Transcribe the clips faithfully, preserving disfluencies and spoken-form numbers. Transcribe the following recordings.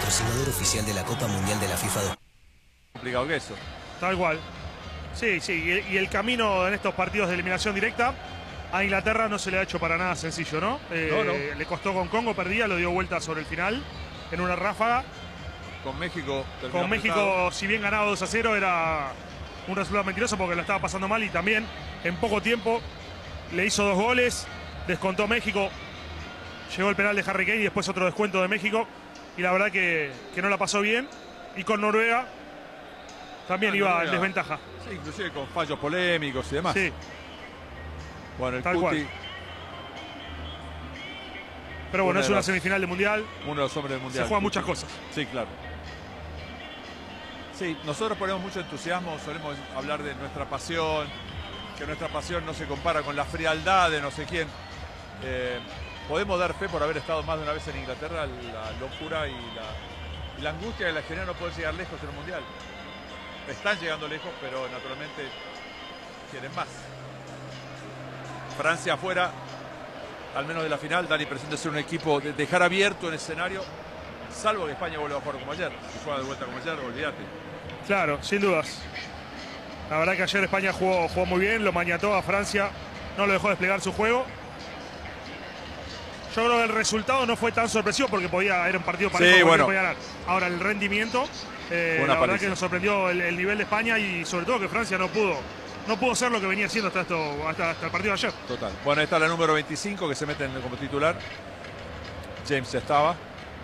patrocinador oficial de la Copa Mundial de la FIFA dos. Complicado que eso. Tal cual. Sí, sí, y, y el camino en estos partidos de eliminación directa a Inglaterra no se le ha hecho para nada sencillo, ¿no? Eh, No, no. Le costó con Congo, perdía, lo dio vuelta sobre el final en una ráfaga. Con México. terminó Con México, apretado. si bien ganado dos a cero, era un resultado mentiroso porque lo estaba pasando mal y también en poco tiempo le hizo dos goles, descontó México, llegó el penal de Harry Kane y después otro descuento de México y la verdad que, que no la pasó bien. Y con Noruega también Ah, iba Noruega. en desventaja. Sí, inclusive con fallos polémicos y demás. Sí, Bueno, el Tal Cuti, cual. pero bueno, Una es de una las- semifinal de Mundial, uno de los hombres del mundial. se juegan Cuti. muchas cosas. Sí, claro. Sí, nosotros ponemos mucho entusiasmo, solemos hablar de nuestra pasión, que nuestra pasión no se compara con la frialdad de no sé quién. Eh, podemos dar fe por haber estado más de una vez en Inglaterra, la locura y la, y la angustia de la genera no poder llegar lejos en el mundial. Están llegando lejos, pero naturalmente quieren más. Francia afuera, al menos de la final, da la impresión de ser un equipo, de dejar abierto el escenario, salvo que España vuelva a jugar como ayer. Si juega de vuelta como ayer, olvídate. Claro, sin dudas. La verdad que ayer España jugó, jugó muy bien, lo maniató a Francia, no lo dejó desplegar su juego. Yo creo que el resultado no fue tan sorpresivo porque podía, era un partido parejo, Sí, cualquiera bueno. podía ganar. Ahora el rendimiento, eh, Fue una la verdad paliza. que nos sorprendió el, el nivel de España y sobre todo que Francia no pudo, no pudo ser lo que venía haciendo hasta, esto, hasta, hasta el partido de ayer. Total. Bueno, ahí está la número veinticinco que se mete en- como titular. James estaba.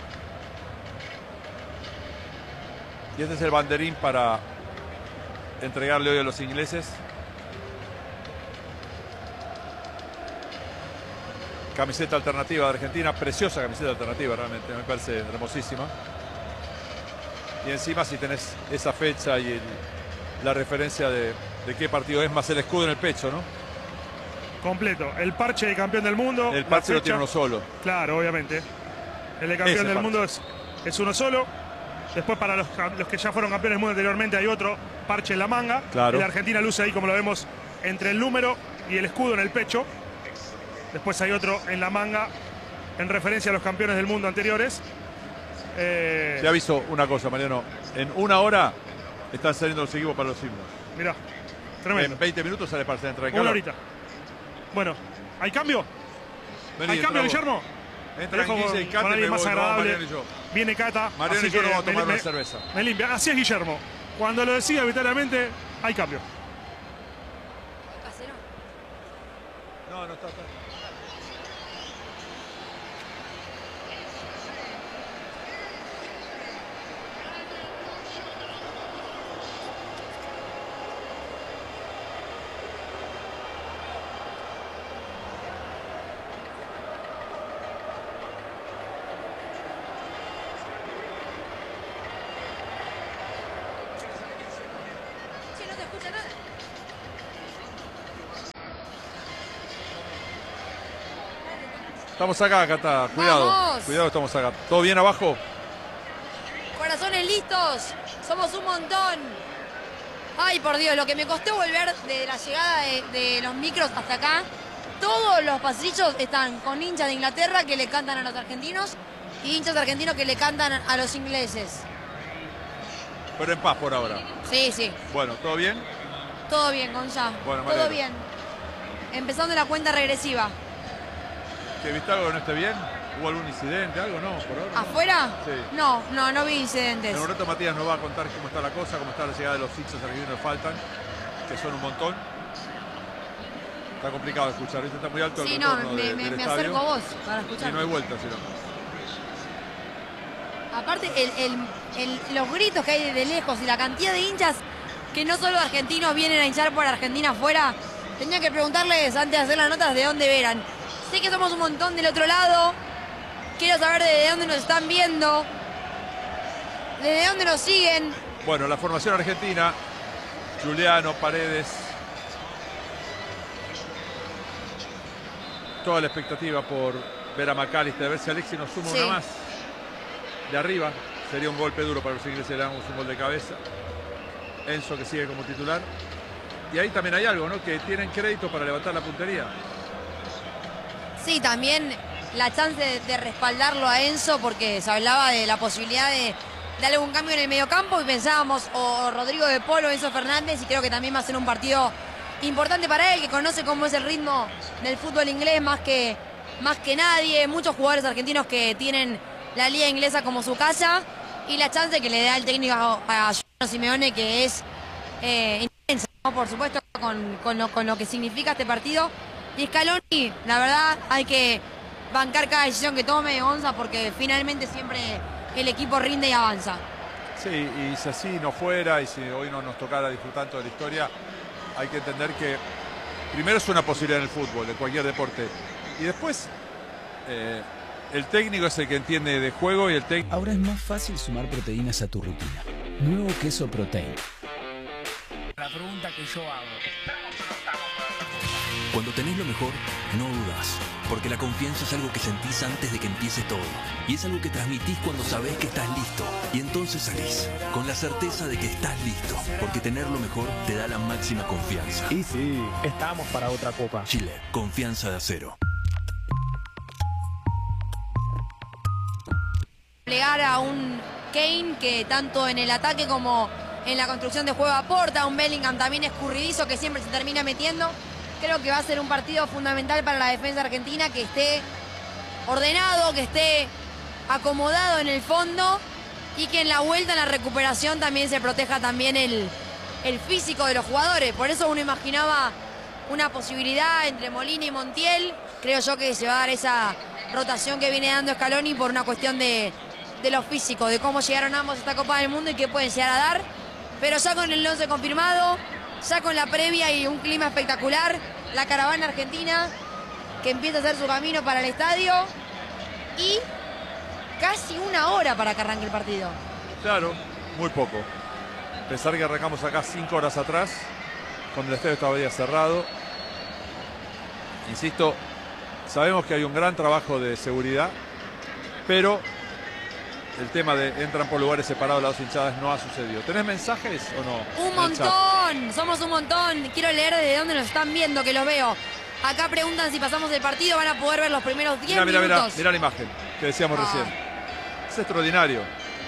Y este es el banderín para entregarle hoy a los ingleses. Camiseta alternativa de Argentina, preciosa camiseta alternativa, realmente, me parece hermosísima. Y encima si tenés esa fecha y el- la referencia de, de qué partido es, más el escudo en el pecho, ¿no? Completo, el parche de campeón del mundo. El la parche lo fecha. tiene uno solo. Claro, obviamente. El de campeón Ese del parche. mundo es, es uno solo. Después para los, los que ya fueron campeones del mundo anteriormente hay otro parche en la manga. Claro. El de Argentina luce ahí como lo vemos entre el número y el escudo en el pecho. Después hay otro en la manga en referencia a los campeones del mundo anteriores. Eh, Te aviso una cosa, Mariano. En una hora están saliendo los equipos para los himnos. mirá, tremendo. En veinte minutos sale para entrar en Una calor. horita. Bueno, ¿hay cambio? Vení, ¿Hay cambio, entra vos. Guillermo? Entran Dejo Guille y con- Cate, con me alguien voy, más nos vamos agradable. Mariano y yo. Viene Cata. Mariano así y yo que nos vamos a me- tomar me- una cerveza. Me limpia. Así es, Guillermo. Cuando lo decía arbitrariamente, hay cambio. ¿Casero? No, no está, está. Che, no se escucha nada. Estamos acá, Cata. Cuidado. Vamos. Cuidado, estamos acá. ¿Todo bien abajo? Corazones listos. Somos un montón. Ay, por Dios, lo que me costó volver de la llegada de, de los micros hasta acá. Todos los pasillos están con hinchas de Inglaterra que le cantan a los argentinos y hinchas argentinos que le cantan a los ingleses. Pero en paz por ahora. Sí, sí. Bueno, ¿todo bien? Todo bien, Gonza. Bueno, me Todo alegro. bien. Empezando la cuenta regresiva. ¿Que viste algo que no esté bien? ¿Hubo algún incidente, algo? No, por ahora. no. ¿Afuera? Sí. No, no, no vi incidentes. En un rato Matías nos va a contar cómo está la cosa, cómo está la llegada de los hinchas argentinos que faltan, que son un montón. Está complicado escuchar, ¿viste? Está muy alto el Sí, no, retorno me, de- me- del me estadio. acerco a vos para Y escuchar. no hay vuelta, sino. Aparte, el- el- el- los gritos que hay de lejos y la cantidad de hinchas que no solo argentinos vienen a hinchar por Argentina afuera. Tenía que preguntarles antes de hacer las notas de dónde eran. Sé que somos un montón del otro lado. Quiero saber de dónde nos están viendo. Desde dónde nos siguen. Bueno, la formación argentina, Juliano, Paredes. Toda la expectativa por ver a McAllister, a ver si Alexis nos suma Sí. una más. De arriba, sería un golpe duro para los ingleses, le damos un gol de cabeza. Enzo que sigue como titular. Y ahí también hay algo, ¿no? Que tienen crédito para levantar la puntería. Sí, también la chance de, de respaldarlo a Enzo, porque se hablaba de la posibilidad de darle algún cambio en el mediocampo y pensábamos o Rodrigo de Paul o Enzo Fernández, y creo que también va a ser un partido importante para él, que conoce cómo es el ritmo del fútbol inglés más que, más que nadie. Muchos jugadores argentinos que tienen la liga inglesa como su casa, y la chance que le da el técnico a, a Giovanni Simeone, que es eh, intensa, ¿no? Por supuesto, con, con, lo, con lo que significa este partido. Y Scaloni, la verdad, hay que bancar cada decisión que tome Gonza, porque finalmente siempre el equipo rinde y avanza. Sí, y si así no fuera, y si hoy no nos tocara disfrutar tanto de la historia, hay que entender que primero es una posibilidad en el fútbol, de cualquier deporte, y después eh, el técnico es el que entiende de juego, y el técnico... Ahora es más fácil sumar proteínas a tu rutina. Nuevo queso Protein. La pregunta que yo hago. Cuando tenés lo mejor, no dudas, porque la confianza es algo que sentís antes de que empiece todo. Y es algo que transmitís cuando sabés que estás listo. Y entonces salís, con la certeza de que estás listo, porque tener lo mejor te da la máxima confianza. Y sí, estamos para otra copa. Chile, confianza de acero. Plegar a un Kane que tanto en el ataque como en la construcción de juego aporta, un Bellingham también escurridizo que siempre se termina metiendo. Creo que va a ser un partido fundamental para la defensa argentina, que esté ordenado, que esté acomodado en el fondo, y que en la vuelta, en la recuperación, también se proteja también el, el físico de los jugadores. Por eso uno imaginaba una posibilidad entre Molina y Montiel. Creo yo que se va a dar esa rotación que viene dando Scaloni por una cuestión de, de lo físico, de cómo llegaron ambos a esta Copa del Mundo y qué pueden llegar a dar. Pero ya con el once confirmado, ya con la previa y un clima espectacular, la caravana argentina que empieza a hacer su camino para el estadio, y casi una hora para que arranque el partido. Claro, muy poco. Pensar que arrancamos acá cinco horas atrás, cuando el estadio todavía cerrado. Insisto, sabemos que hay un gran trabajo de seguridad, pero el tema de entran por lugares separados las dos hinchadas no ha sucedido. ¿Tenés mensajes o no? Un montón, somos un montón. Quiero leer desde dónde nos están viendo, que los veo. Acá preguntan si pasamos el partido, van a poder ver los primeros diez mira, minutos. Mira, mira la imagen que decíamos Ah. recién. Es extraordinario.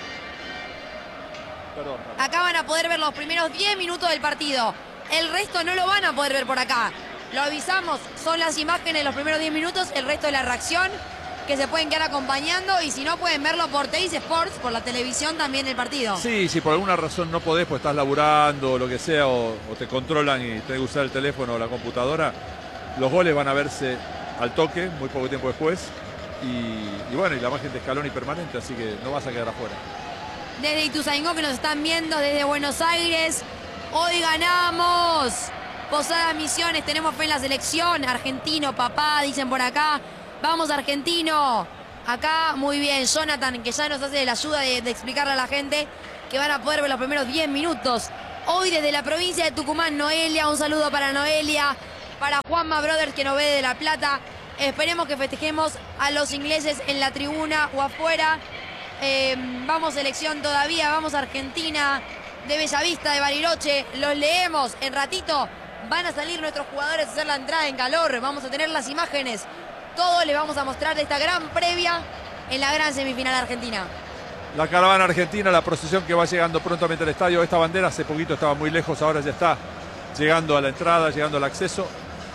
Perdón. Acá van a poder ver los primeros diez minutos del partido. El resto no lo van a poder ver por acá. Lo avisamos, son las imágenes de los primeros diez minutos, el resto de la reacción, que se pueden quedar acompañando, y si no pueden verlo por Teis Sports, por la televisión también el partido. Sí, si por alguna razón no podés, pues estás laburando o lo que sea, o, o te controlan y tenés que usar el teléfono o la computadora, los goles van a verse al toque, muy poco tiempo después, y, y bueno, y la imagen de Scaloni permanente, así que no vas a quedar afuera. Desde Ituzaingó, que nos están viendo, desde Buenos Aires, hoy ganamos. Posadas Misiones, tenemos fe en la selección. Argentino, papá, dicen por acá. Vamos, argentino. Acá, muy bien, Jonathan, que ya nos hace la ayuda de, de explicarle a la gente que van a poder ver los primeros diez minutos. Hoy desde la provincia de Tucumán, Noelia, un saludo para Noelia, para Juanma Brothers, que nos ve de La Plata. Esperemos que festejemos a los ingleses en la tribuna o afuera. Eh, vamos selección todavía, vamos Argentina, de Bellavista, de Bariloche. Los leemos en ratito. Van a salir nuestros jugadores a hacer la entrada en calor. Vamos a tener las imágenes. Todo les vamos a mostrar de esta gran previa en la gran semifinal argentina. La caravana argentina, la procesión que va llegando prontamente al estadio. Esta bandera hace poquito estaba muy lejos, ahora ya está llegando a la entrada, llegando al acceso.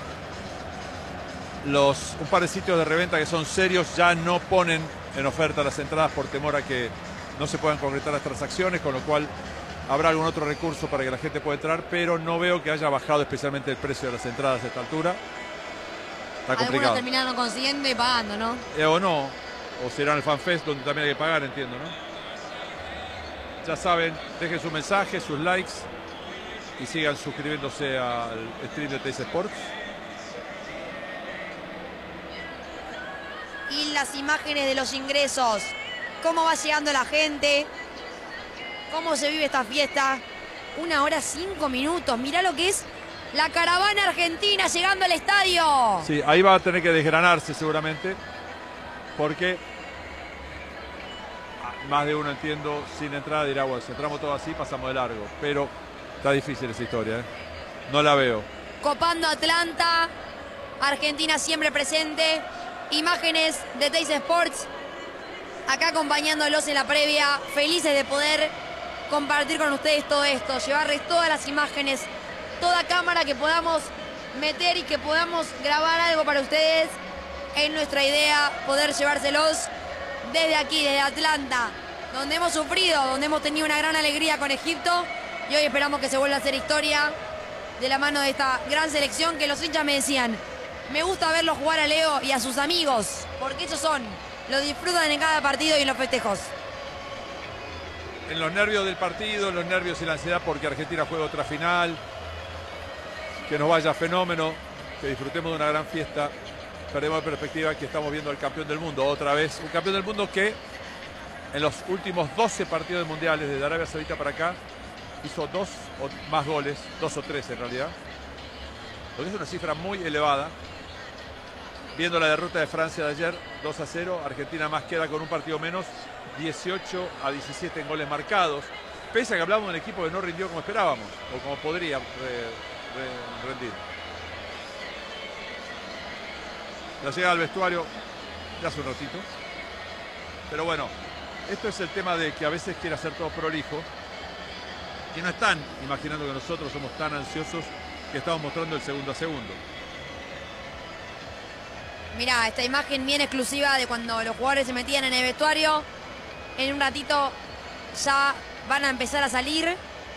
Los, un par de sitios de reventa que son serios ya no ponen en oferta las entradas por temor a que no se puedan concretar las transacciones, con lo cual habrá algún otro recurso para que la gente pueda entrar, pero no veo que haya bajado especialmente el precio de las entradas a esta altura. Está complicado. Algunos terminaron consiguiendo y pagando, ¿no? Eh, o no, o será en el FanFest donde también hay que pagar, entiendo, ¿no? Ya saben, dejen sus mensajes, sus likes y sigan suscribiéndose al stream de Teis Sports. Y las imágenes de los ingresos, cómo va llegando la gente, cómo se vive esta fiesta. Una hora cinco minutos, mirá lo que es la caravana argentina llegando al estadio. Sí, ahí va a tener que desgranarse seguramente, porque más de uno, entiendo, sin entrada dirá, bueno, si entramos todos así pasamos de largo, pero está difícil esa historia, ¿eh? No la veo. Copando Atlanta, Argentina siempre presente. Imágenes de Teis Sports, acá acompañándolos en la previa, felices de poder compartir con ustedes todo esto, llevarles todas las imágenes, toda cámara que podamos meter y que podamos grabar algo para ustedes. Es nuestra idea poder llevárselos desde aquí, desde Atlanta, donde hemos sufrido, donde hemos tenido una gran alegría con Egipto, y hoy esperamos que se vuelva a hacer historia de la mano de esta gran selección que los hinchas me decían, me gusta verlos jugar a Leo y a sus amigos, porque ellos son, lo disfrutan en cada partido y en los festejos. En los nervios del partido, en los nervios y la ansiedad porque Argentina juega otra final, que nos vaya fenómeno, que disfrutemos de una gran fiesta. Perdemos de perspectiva que estamos viendo al campeón del mundo otra vez, un campeón del mundo que en los últimos doce partidos mundiales desde Arabia Saudita para acá hizo dos o más goles, dos o tres en realidad, lo que es una cifra muy elevada. Viendo la derrota de Francia de ayer, dos a cero, Argentina más queda con un partido menos, dieciocho a diecisiete en goles marcados, pese a que hablamos de un equipo que no rindió como esperábamos, o como podría re, re, rendir. La llegada al vestuario ya hace un ratito. Pero bueno, esto es el tema de que a veces quiere hacer todo prolijo. Y no están imaginando que nosotros somos tan ansiosos que estamos mostrando el segundo a segundo. Mirá, esta imagen bien exclusiva de cuando los jugadores se metían en el vestuario. En un ratito ya van a empezar a salir.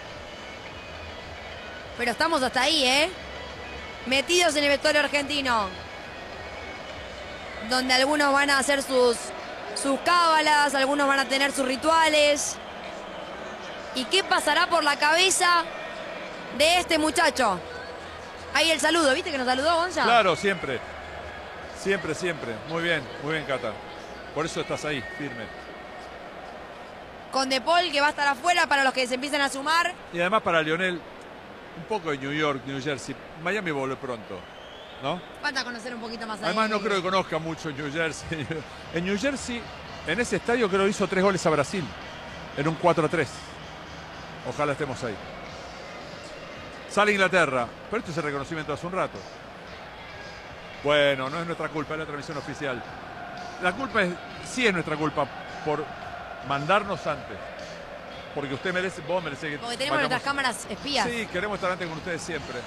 Pero estamos hasta ahí, ¿eh? Metidos en el vestuario argentino, donde algunos van a hacer sus, sus cábalas, algunos van a tener sus rituales. ¿Y qué pasará por la cabeza de este muchacho? Ahí el saludo, ¿viste que nos saludó, Gonza? Claro, siempre. Siempre, siempre. Muy bien, muy bien, Cata. Por eso estás ahí, firme. Con De Paul, que va a estar afuera para los que se empiecen a sumar. Y además para Lionel, un poco de New York, New Jersey. Miami vuelve pronto, ¿no? Falta conocer un poquito más. Además ahí. no creo que conozca mucho New Jersey. En New Jersey, en ese estadio creo que hizo tres goles a Brasil. En un cuatro a tres. Ojalá estemos ahí. Sale Inglaterra. Pero esto es el reconocimiento de hace un rato. Bueno, no es nuestra culpa, es la transmisión oficial. La culpa es, sí es nuestra culpa por mandarnos antes. Porque usted merece, vos merecés que... Porque tenemos vayamos... nuestras cámaras espías. Sí, queremos estar antes con ustedes siempre.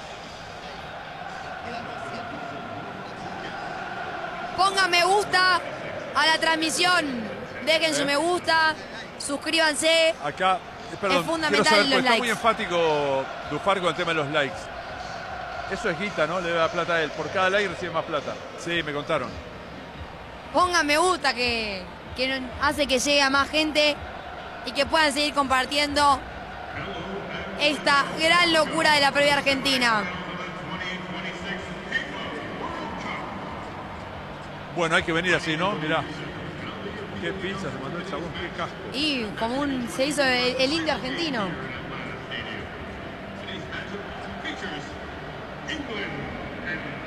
Pongan me gusta a la transmisión. Dejen ¿Eh? su me gusta. Suscríbanse. Acá, perdón, Es fundamental quiero saber, los porque está likes. muy enfático Dufar con el tema de los likes. Eso es guita, ¿no? Le da plata a él. Por cada like recibe más plata. Sí, me contaron. Pongan me gusta que, que hace que llegue a más gente y que puedan seguir compartiendo esta gran locura de la previa argentina. Bueno, hay que venir así, ¿no? Mirá. Qué pinza se mandó el chabón, qué casco. Y como un, se hizo el, el indio argentino.